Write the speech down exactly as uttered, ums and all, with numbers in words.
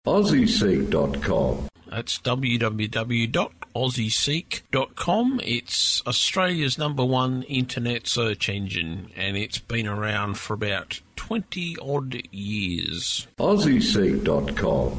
Aussie Seek dot com. That's w w w dot aussie seek dot com. It's Australia's number one internet search engine, and it's been around for about twenty odd years. Aussie Seek dot com.